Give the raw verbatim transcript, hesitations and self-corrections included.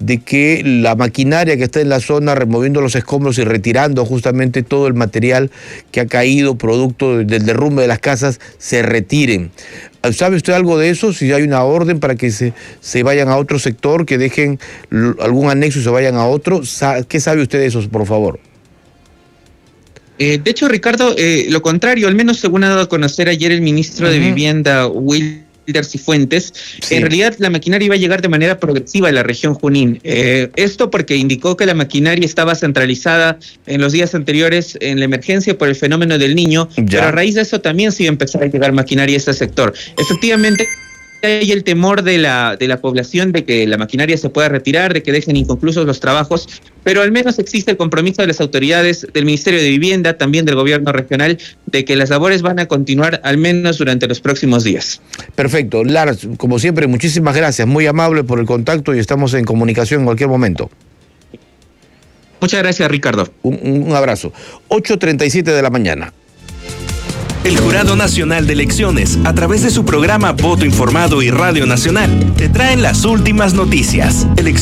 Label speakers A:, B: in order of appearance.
A: de que la maquinaria que está en la zona removiendo los escombros y retirando justamente todo el material que ha caído producto del derrumbe de las casas se retiren. ¿Sabe usted algo de eso? Si hay una orden para que se, se vayan a otro sector, que dejen algún anexo y se vayan a otro. ¿Qué sabe usted de eso, por favor?
B: Eh, de hecho, Ricardo, eh, lo contrario, al menos según ha dado a conocer ayer el ministro uh-huh. de Vivienda, Wilder Cifuentes, sí. En realidad la maquinaria iba a llegar de manera progresiva a la región Junín. Eh, esto porque indicó que la maquinaria estaba centralizada en los días anteriores en la emergencia por el fenómeno del Niño, ya. Pero a raíz de eso también se iba a empezar a llegar maquinaria a este sector. Efectivamente, hay el temor de la, de la población de que la maquinaria se pueda retirar, de que dejen inconclusos los trabajos, pero al menos existe el compromiso de las autoridades del Ministerio de Vivienda, también del gobierno regional, de que las labores van a continuar al menos durante los próximos días.
A: Perfecto. Lars, como siempre, muchísimas gracias, muy amable por el contacto y estamos en comunicación en cualquier momento.
B: Muchas gracias, Ricardo.
A: Un, un abrazo. ocho treinta y siete de la mañana.
C: El Jurado Nacional de Elecciones, a través de su programa Voto Informado y Radio Nacional, te traen las últimas noticias.